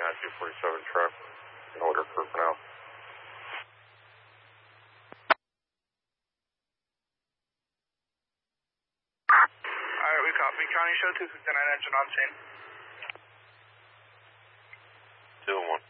I-247 truck in order for now. Alright, we copy. County Show 259 engine on scene. 2 and 1.